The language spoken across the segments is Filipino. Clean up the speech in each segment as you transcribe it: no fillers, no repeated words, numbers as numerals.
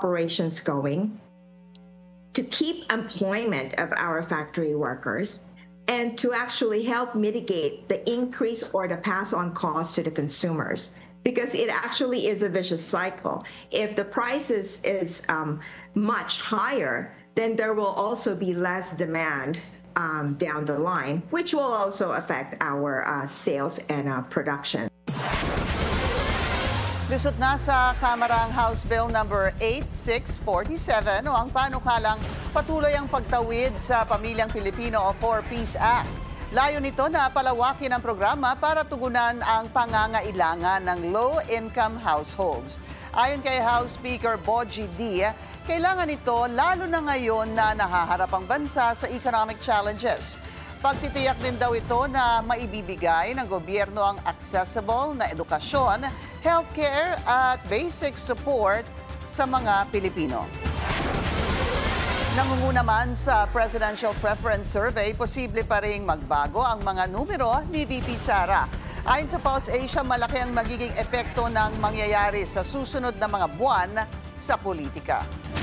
operations going, to keep employment of our factory workers, and to actually help mitigate the increase or the pass on cost to the consumers. Because it actually is a vicious cycle. If the price is much higher, then there will also be less demand down the line, which will also affect our sales and production. Lusot na sa Kamara ang House Bill number 8647 o ang panukalang patuloy ang pagtawid sa Pamilyang Pilipino o 4Ps Act. Layo nito na palawakin ang programa para tugunan ang pangangailangan ng low-income households. Ayon kay House Speaker Bogie D, kailangan ito lalo na ngayon na nahaharap ang bansa sa economic challenges. Pagtitiyak din daw ito na maibibigay ng gobyerno ang accessible na edukasyon, healthcare at basic support sa mga Pilipino. Nangunguna man sa Presidential Preference Survey, posible pa ring magbago ang mga numero ni VP Sara. Ayon sa Pulse Asia, malaki ang magiging epekto ng mangyayari sa susunod na mga buwan sa politika.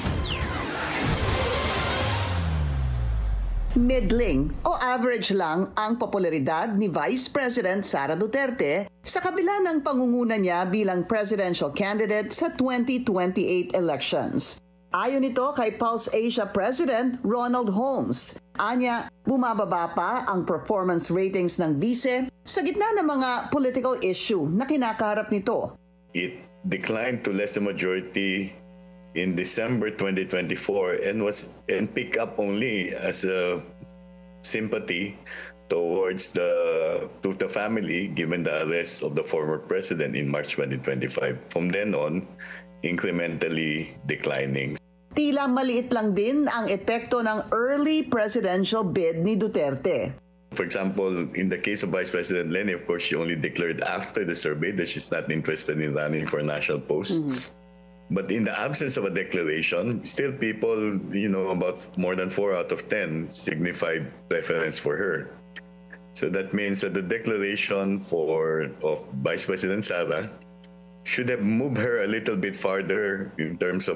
Middling o average lang ang popularidad ni Vice President Sara Duterte sa kabila ng pangunguna niya bilang presidential candidate sa 2028 elections. Ayon ito kay Pulse Asia President Ronald Holmes. Anya, bumababa pa ang performance ratings ng bise sa gitna ng mga political issue na kinakaharap nito. It declined to less than majority in December 2024 and pick up only as a sympathy towards the family given the arrest of the former president in March 2025. From then on, incrementally declining. Tila maliit lang din ang epekto ng early presidential bid ni Duterte. For example, in the case of Vice President Leni, of course, she only declared after the survey that she's not interested in running for a national post. But in the absence of a declaration, still people, about more than 4 out of 10 signified preference for her. So that means that the declaration of Vice President Sara should have moved her a little bit farther in terms of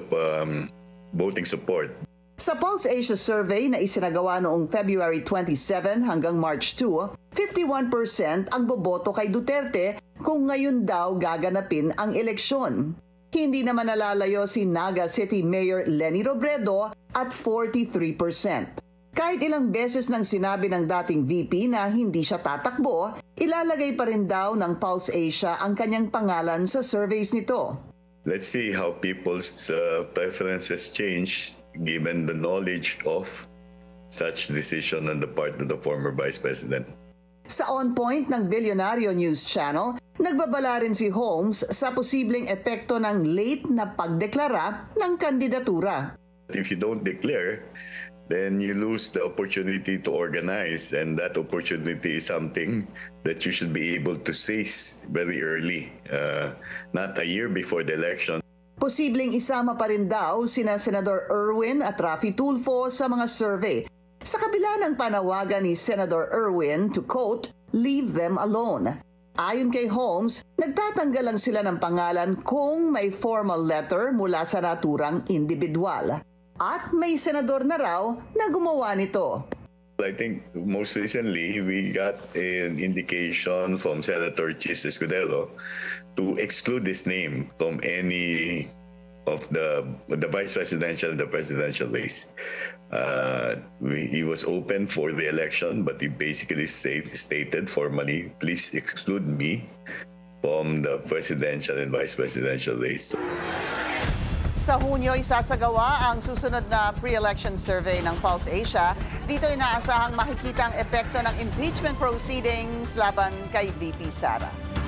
voting support. Sa Pulse Asia survey na isinagawa noong February 27 hanggang March 2, 51% ang boboto kay Duterte kung ngayon daw gaganapin ang eleksyon. Hindi naman nalalayo si Naga City Mayor Leni Robredo at 43%. Kahit ilang beses nang sinabi ng dating VP na hindi siya tatakbo, ilalagay pa rin daw ng Pulse Asia ang kanyang pangalan sa surveys nito. Let's see how people's preferences change given the knowledge of such decision on the part of the former Vice President. Sa On Point ng Bilyonaryo News Channel, nagbabala rin si Holmes sa posibleng epekto ng late na pagdeklara ng kandidatura. If you don't declare, then you lose the opportunity to organize, and that opportunity is something that you should be able to seize very early, not a year before the election. Posibleng isama pa rin daw sina Senador Erwin at Raffy Tulfo sa mga survey. Sa kabila ng panawagan ni Senator Erwin to quote, "Leave them alone." Ayon kay Holmes, nagtatanggal lang sila ng pangalan kung may formal letter mula sa naturang individual. At may senador na raw na gumawa nito. I think most recently we got an indication from Senator Chis Escudero to exclude his name from any of the vice presidential and the presidential race. He was open for the election, but he basically stated formally, please exclude me from the presidential and vice presidential race. Sa Hunyo, isasagawa ang susunod na pre-election survey ng Pulse Asia. Dito inaasahang makikita ang epekto ng impeachment proceedings laban kay VP Sara.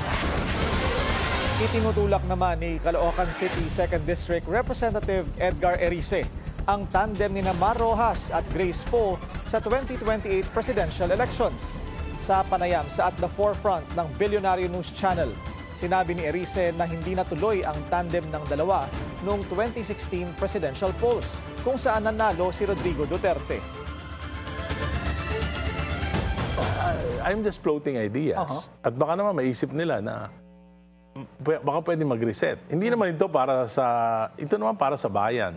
Itinutulak naman ni Caloocan City 2nd District Representative Edgar Erice ang tandem ni Mar Rojas at Grace Poe sa 2028 presidential elections. Sa panayam sa At the Forefront ng Bilyonaryo News Channel, sinabi ni Erice na hindi natuloy ang tandem ng dalawa noong 2016 presidential polls kung saan nanalo si Rodrigo Duterte. I'm just floating ideas. At baka naman maisip nila na baka pwede mag-reset. Hindi naman ito para sa bayan.